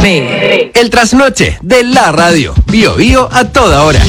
TV. El trasnoche de la radio. Bio Bio a toda hora.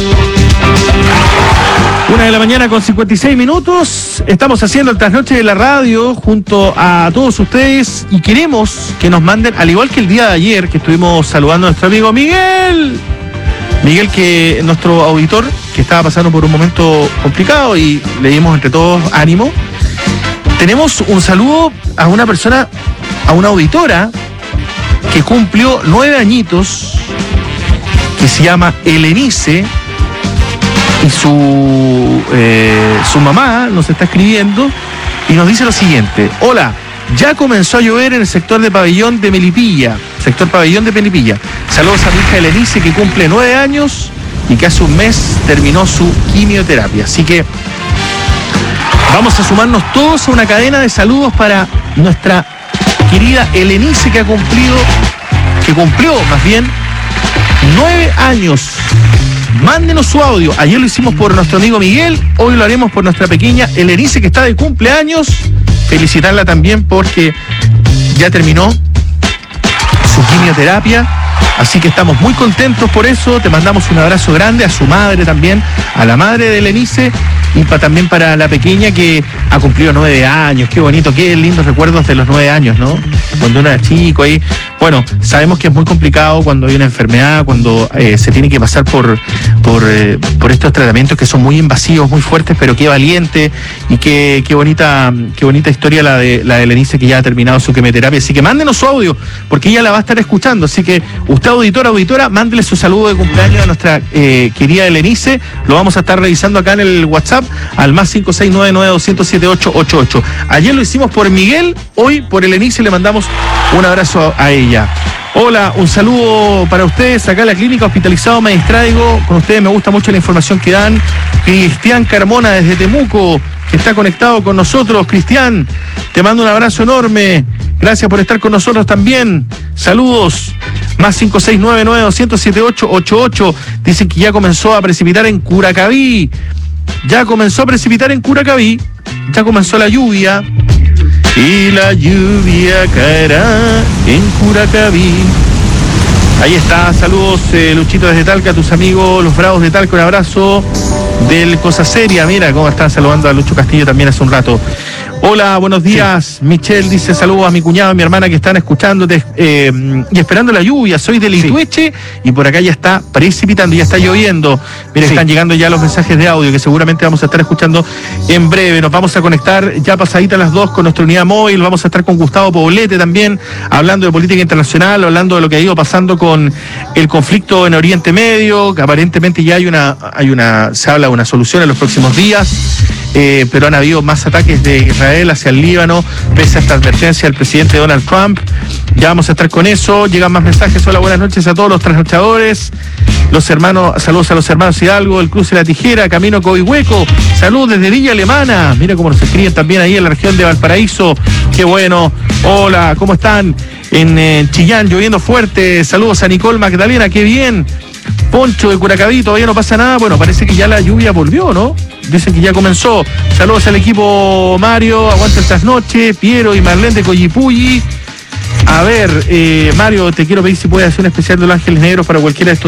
1:00 a.m. con 56 minutos. Estamos haciendo el trasnoche de la radio junto a todos ustedes y queremos que nos manden, al igual que el día de ayer que estuvimos saludando a nuestro amigo Miguel, que es nuestro auditor, que estaba pasando por un momento complicado y le dimos entre todos ánimo. Tenemos un saludo a una persona, a una auditora que cumplió 9 añitos, que se llama Elenice, y su mamá nos está escribiendo y nos dice lo siguiente: hola, ya comenzó a llover en el sector de Pabellón de Melipilla, Saludos a mi hija Elenice, que cumple 9 años y que hace un mes terminó su quimioterapia. Así que vamos a sumarnos todos a una cadena de saludos para nuestra querida Elenice, que cumplió 9 años. Mándenos su audio. Ayer lo hicimos por nuestro amigo Miguel, hoy lo haremos por nuestra pequeña Elenice, que está de cumpleaños. Felicitarla también porque ya terminó su quimioterapia, así que estamos muy contentos por eso. Te mandamos un abrazo grande, a su madre también, a la madre de Elenice, y también para la pequeña que ha cumplido 9 años. Qué bonito, qué lindos recuerdos de los 9 años, ¿no? Cuando uno era chico ahí. Bueno, sabemos que es muy complicado cuando hay una enfermedad, cuando se tiene que pasar por estos tratamientos que son muy invasivos, muy fuertes, pero qué valiente y qué bonita historia la de Elenice, que ya ha terminado su quimioterapia. Así que mándenos su audio, porque ella la va a estar escuchando. Así que usted, auditora, mándele su saludo de cumpleaños a nuestra querida Elenice. Lo vamos a estar revisando acá en el WhatsApp al más 56992007888. Ayer lo hicimos por Miguel, hoy por Elenice le mandamos un abrazo a ella. Hola, un saludo para ustedes acá en la clínica Hospitalizado Me Distraigo. Con ustedes me gusta mucho la información que dan. Cristian Carmona desde Temuco, que está conectado con nosotros. Cristian, te mando un abrazo enorme. Gracias por estar con nosotros también. Saludos. Más 56992007888. Dicen que ya comenzó a precipitar en Curacaví. Ya comenzó la lluvia. Y la lluvia caerá en Curacaví. Ahí está, saludos Luchito desde Talca, tus amigos los Bravos de Talca, un abrazo del Cosa Seria. Mira cómo están saludando a Lucho Castillo también hace un rato. Hola, buenos días. Sí. Michelle dice saludos a mi cuñado y mi hermana que están escuchándote y esperando la lluvia. Soy de Litueche y por acá ya está precipitando, ya está lloviendo. Mira, están llegando ya los mensajes de audio que seguramente vamos a estar escuchando en breve. Nos vamos a conectar ya pasadita las 2 con nuestra unidad móvil. Vamos a estar con Gustavo Poblete también, hablando de política internacional, hablando de lo que ha ido pasando con el conflicto en Oriente Medio, que aparentemente ya se habla de una solución en los próximos días. Pero han habido más ataques de Israel hacia el Líbano, pese a esta advertencia del presidente Donald Trump. Ya vamos a estar con eso. Llegan más mensajes. Hola, buenas noches a todos los trasnochadores. Saludos a los hermanos Hidalgo, el Cruce de la Tijera, Camino Coihueco. Saludos desde Villa Alemana. Mira cómo nos escriben también ahí en la región de Valparaíso. Qué bueno. Hola, ¿cómo están? En Chillán, lloviendo fuerte. Saludos a Nicole Magdalena, qué bien. Poncho de Curacaví, todavía no pasa nada. Bueno, parece que ya la lluvia volvió, ¿no? Dicen que ya comenzó. Saludos al equipo Mario, aguanta el trasnoche, Piero y Marlene de Coyipulli. A ver, Mario, te quiero pedir si puedes hacer un especial de los Ángeles Negros para cualquiera de estos